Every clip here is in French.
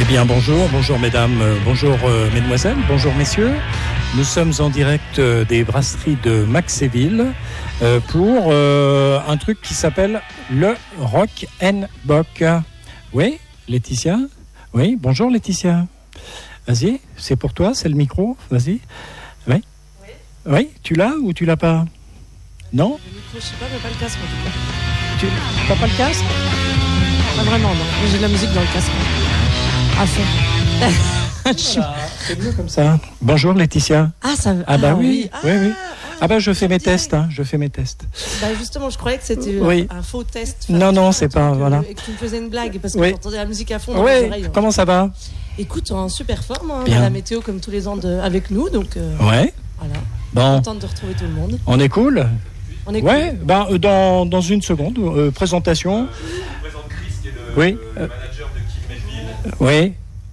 bien, bonjour mesdames, bonjour mesdemoiselles, bonjour messieurs. Nous sommes en direct des brasseries de Maxéville pour un truc qui s'appelle le Rock and Bock. Oui, Laetitia? Oui, bonjour Laetitia. Vas-y, c'est pour toi, c'est le micro, vas-y. Oui. Oui, tu l'as ou tu l'as pas? Non? Le micro, je sais pas, mais pas le casque en tout cas. Tu n'as pas le casque? Pas vraiment, non. J'ai de la musique dans le casque. À fond. Voilà, c'est mieux comme ça. Bonjour Laetitia. Ah bah oui. Ah bah je fais mes tests, Bah justement, je croyais que c'était un faux test. Non, c'est pas, voilà. Et que tu me faisais une blague parce que j'entendais la musique à fond dans les oreilles. Comment ça va? Écoute, en super forme, on Bien. a la météo comme tous les ans avec nous, donc ouais. voilà. Bon. Contente de retrouver tout le monde. On est cool? On est ouais, cool. Ben, dans une seconde, présentation. Je vous présente Chris qui est le manager de Kim Melville. Oui.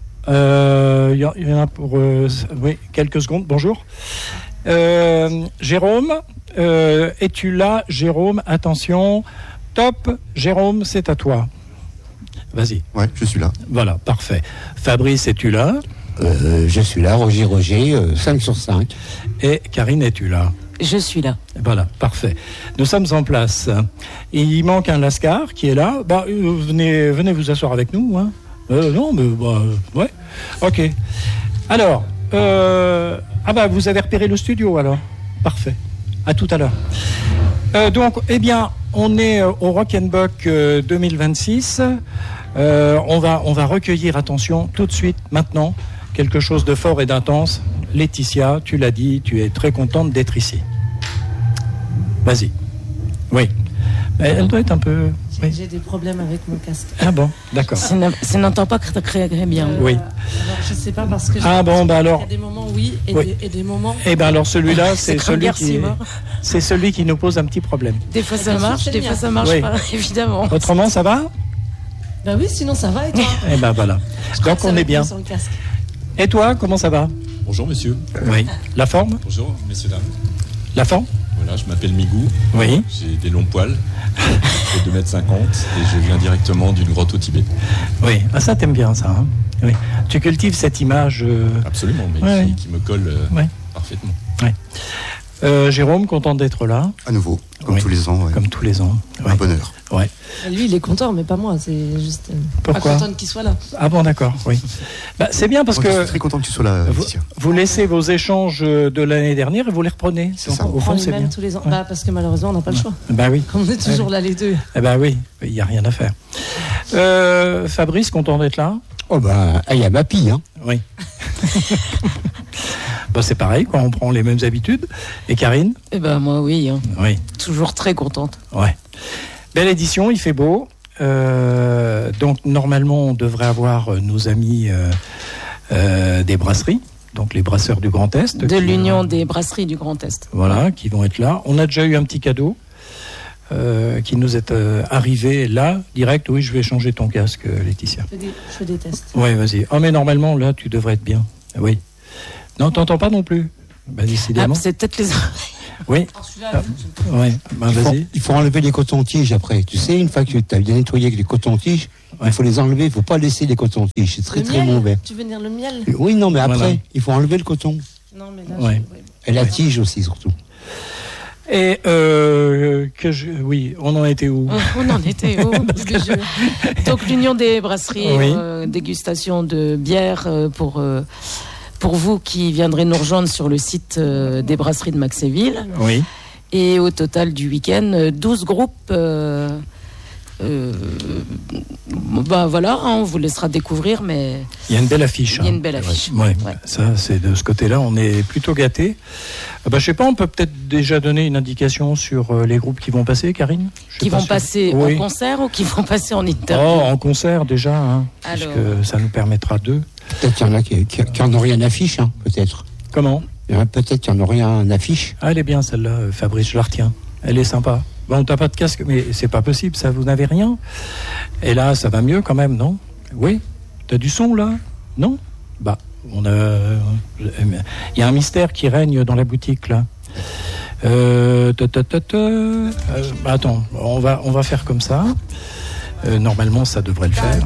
Il y en a pour quelques secondes. Bonjour. Jérôme, es-tu là? Jérôme, attention. Top. Jérôme, c'est à toi. Vas-y. Ouais, je suis là. Voilà, parfait. Fabrice, es-tu là? Je suis là, Roger, 5 sur 5. Et Karine, es-tu là? Je suis là. Voilà, parfait. Nous sommes en place. Il manque un Lascar qui est là. Bah, venez vous asseoir avec nous. Hein. Non, mais ouais. Ok. Alors, vous avez repéré le studio alors. Parfait. À tout à l'heure. Donc, on est au Rock and Bock 2026. On va recueillir, attention, tout de suite, maintenant, quelque chose de fort et d'intense. Laetitia, tu l'as dit, tu es très contente d'être ici. Vas-y. Oui. Elle doit être un peu... Oui. J'ai des problèmes avec mon casque. Ah bon, d'accord. Ça n'entend pas très bien. Oui. Alors, je sais pas parce que... alors... Il y a des moments et des moments... Eh bien, alors celui-là, c'est celui qui nous pose un petit problème. Des fois ça marche, des fois ça marche pas, évidemment. Autrement, ça va? Bah oui, sinon ça va et toi? Eh ben voilà. Donc on est bien. Et toi, comment ça va? Bonjour monsieur. Oui. La forme? Bonjour messieurs dames. La forme? Voilà, je m'appelle Migou. Oui. J'ai des longs poils. Je fais 2,50 m et je viens directement d'une grotte au Tibet. Oui. Ah ça t'aimes bien ça. Hein, oui. Tu cultives cette image. Absolument, mais qui me colle parfaitement. Oui. Jérôme, content d'être là. À nouveau, comme tous les ans. Ouais. Comme tous les ans. Un bonheur. Ouais. Lui, il est content, mais pas moi. C'est juste. Pourquoi? Pas contente qu'il soit là. Ah bon, d'accord. Oui. Bah, c'est bien parce que. Je suis très content que tu sois là. Vous laissez vos échanges de l'année dernière et vous les reprenez. C'est ça. Au fond, c'est bien. Tous les ans. Ouais. Bah, parce que malheureusement, on n'a pas le choix. Bah oui. Comme on est toujours là les deux. Eh bah oui, il n'y a rien à faire. Fabrice, content d'être là? Oh bah, il y a ma pille, hein. Oui. Bah, c'est pareil, quoi, on prend les mêmes habitudes. Et Karine? Eh ben moi oui, hein. Oui. Toujours très contente. Ouais. Belle édition, il fait beau. Donc normalement on devrait avoir nos amis des brasseries, donc les brasseurs du Grand Est. De l'Union des brasseries du Grand Est. Voilà, qui vont être là. On a déjà eu un petit cadeau qui nous est arrivé là, direct. Oui, je vais changer ton casque, Laetitia. Je déteste. Oui, vas-y. Oh mais normalement là tu devrais être bien. Oui. Non, t'entends pas non plus. Bah, décidément. C'est peut-être les oreilles. Oui. Ouais. Bah, vas-y. Il faut enlever les cotons-tiges après. Tu sais, une fois que tu as bien nettoyé avec les cotons-tiges, il faut les enlever. Il ne faut pas laisser les cotons-tiges. C'est très, très mauvais. Tu veux dire le miel? Oui, non, mais après, il faut enlever le coton. Non, mais là, Et la tige aussi, surtout. Et oui, on en était où? On en était où? Donc l'Union des brasseries, dégustation de bière pour vous qui viendrez nous rejoindre sur le site des brasseries de Maxéville. Oui. Et au total du week-end, 12 groupes. Voilà, on vous laissera découvrir, mais... Il y a une belle affiche. Il y a une belle affiche. Ouais. Ça, c'est de ce côté-là, on est plutôt gâtés. Je sais pas, on peut peut-être déjà donner une indication sur les groupes qui vont passer, Karine? Qui vont passer en concert ou qui vont passer en interview? En concert déjà, hein, puisque ça nous permettra d'eux. Peut-être qu'il y en a qui en ont rien affiche, hein, peut-être. Comment? Peut-être qu'il y en a rien affiche. Ah, elle est bien celle-là, Fabrice, je la retiens. Elle est sympa. Bon, t'as pas de casque, mais c'est pas possible, ça, vous n'avez rien. Et là, ça va mieux quand même, non? Oui. T'as du son, là? Non? Bah, il y a un mystère qui règne dans la boutique, là. Attends, on va faire comme ça. Normalement, ça devrait le faire.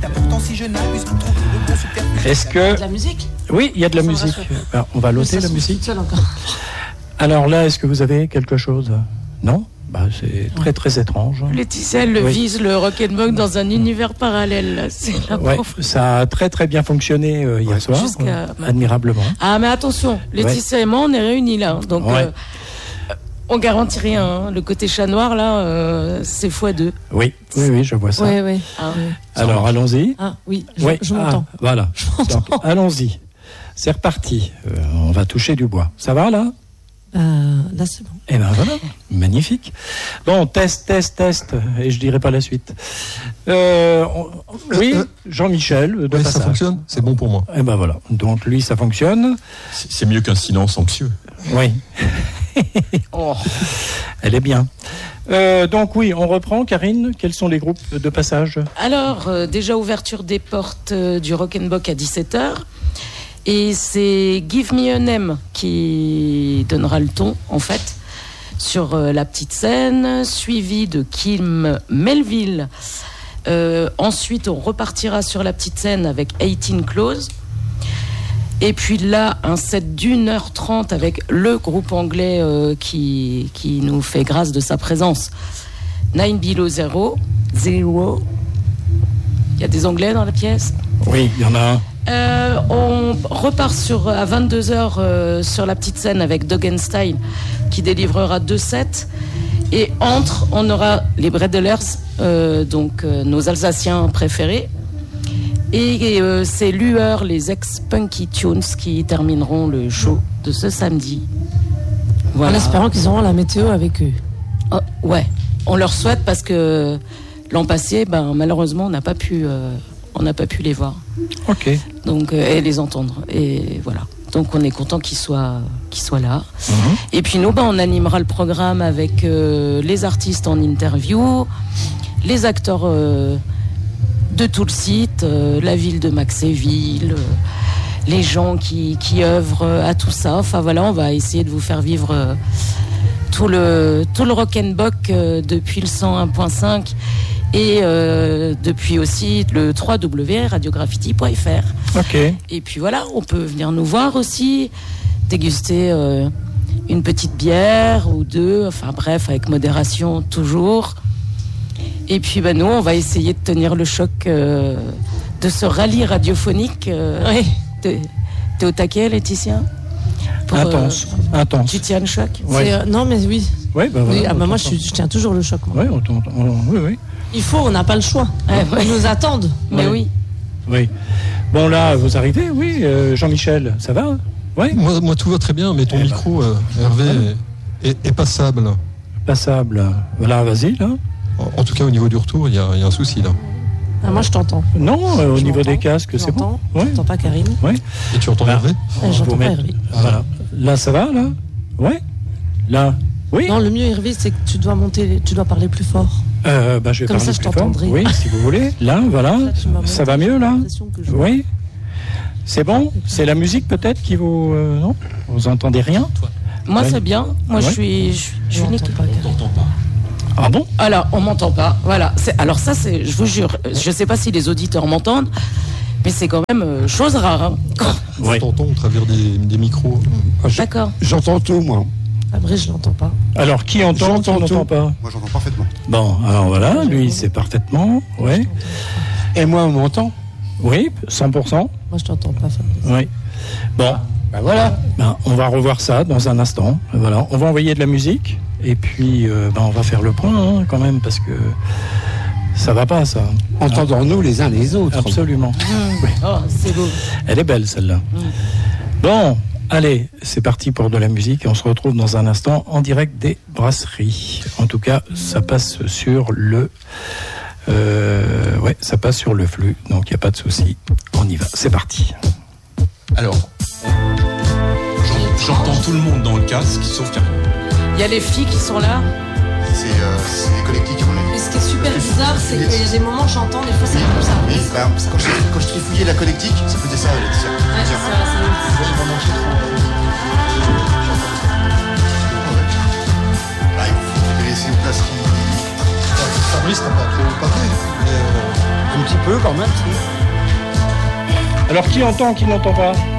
Est-ce que... De la musique? Oui, il y a de la Ça me musique. rassure. Alors, on va loter la musique. Alors là, est-ce que vous avez quelque chose? Non? C'est très très étrange. Laetitia, elle vise le rock'n'roll dans un univers parallèle. Là. C'est la pauvre. Ça a très très bien fonctionné hier soir, admirablement. Ah, mais attention, Laetitia et moi, on est réunis là. Donc, on garantit rien. Hein. Le côté chat noir, là, c'est x2. Oui, je vois ça. Oui. Alors, allons-y. Ah, oui, je m'entends. Voilà. Donc, allons-y. C'est reparti. On va toucher du bois. Ça va, là? Là, c'est bon. Eh ben voilà, magnifique. Bon, test, et je dirai pas la suite. Oui, Jean-Michel, de passage. Ça fonctionne, c'est bon pour moi. Eh ben voilà, donc lui, ça fonctionne. C'est mieux qu'un silence anxieux. Oui. Elle est bien. Donc oui, on reprend. Karine, quels sont les groupes de passage? Alors, déjà ouverture des portes du Rock'n'Bock à 17h. Et c'est Give Me a Name qui donnera le ton, en fait, sur la petite scène, suivi de Kim Melville. Ensuite, on repartira sur la petite scène avec 18 Close. Et puis là, un set d'1h30 avec le groupe anglais qui nous fait grâce de sa présence. 9 Below Zero. Il y a des anglais dans la pièce? Oui, il y en a un. On repart à 22h sur la petite scène avec Doggenstein qui délivrera 2 sets. Et on aura les Bredlers, donc nos Alsaciens préférés. Et c'est Lueur, les ex-Punky Tunes, qui termineront le show de ce samedi. Voilà. En espérant qu'ils auront la météo avec eux. Oh, ouais, on leur souhaite parce que l'an passé, malheureusement, on n'a pas pu les voir. Ok. Donc, et les entendre. Et voilà. Donc, on est content qu'ils soient là. Et puis, nous, on animera le programme avec les artistes en interview, les acteurs de tout le site, la ville de Maxéville, les gens qui œuvrent à tout ça. Enfin, voilà, on va essayer de vous faire vivre tout le Rock'n'Bock depuis le 101.5 et depuis aussi le www.radiograffiti.fr. Ok. Et puis voilà, on peut venir nous voir aussi, déguster une petite bière ou deux, enfin bref, avec modération toujours. Et puis nous, on va essayer de tenir le choc de ce rallye radiophonique. T'es au taquet, Laetitia? Intense. Tu tiens le choc? Non, mais oui. Ouais, voilà, moi, je tiens toujours le choc. Moi. Oui. Il faut, on n'a pas le choix. Ils nous attendent. Mais oui. Bon, là, vous arrivez, oui. Jean-Michel, ça va? Oui. Moi, tout va très bien, mais ton micro, Hervé, est passable. Passable. Voilà, vas-y, là. En tout cas, au niveau du retour, il y a un souci, là. Moi, je t'entends. Non, au niveau des casques, c'est bon. Je n'entends pas Karine. Oui. Et tu entends Hervé? J'entends pas Hervé. Voilà. Là, ça va, là? Oui. Là? Oui. Non, le mieux, Hervé, c'est que tu dois parler plus fort. Je vais comme parler ça, je plus fort. t'entendrai. Oui, si vous voulez. Là, voilà. Là, ça va mieux, là? Oui. C'est bon? C'est la musique, peut-être, qui vous... non? Vous entendez rien? Moi, c'est bien. Moi, je suis nickel. On t'entend pas. Ah bon? Alors, on m'entend pas. Voilà. Alors ça, je vous jure, je sais pas si les auditeurs m'entendent, mais c'est quand même chose rare. Hein. On t'entend au travers des micros. D'accord. J'entends tout, moi. Après, je l'entends pas. Alors, qui entend, qui n'entend pas? Moi, j'entends parfaitement. Bon, alors voilà, lui, c'est parfaitement. Oui. Et moi, on m'entend? Oui, 100%. Moi, je t'entends pas, Fabrice. Oui. Bon, voilà. On va revoir ça dans un instant. Voilà. On va envoyer de la musique. Et puis, on va faire le point, quand même, parce que ça va pas, ça. Entendons-nous les uns les autres. Absolument. Oui. Oh, c'est beau. Elle est belle, celle-là. Bon, allez, c'est parti pour de la musique. Et on se retrouve dans un instant en direct des brasseries. En tout cas, ça passe sur le... ça passe sur le flux, donc il n'y a pas de souci. On y va, c'est parti. Alors, j'entends tout le monde dans le casque, sauf Karine. Il y a les filles qui sont là. C'est les collectifs, à mon avis. Et ce qui est super bizarre, c'est qu'il y a des moments que j'entends, des fois, c'est comme ça. Oui, quand je trifouillais la collectique, ça faisait ça, Laetitia. Ouais, c'est ça. Il faut laisser une place qui... Fabrice n'a pas trop parlé. Un petit peu quand même, si. Alors qui entend, qui n'entend pas?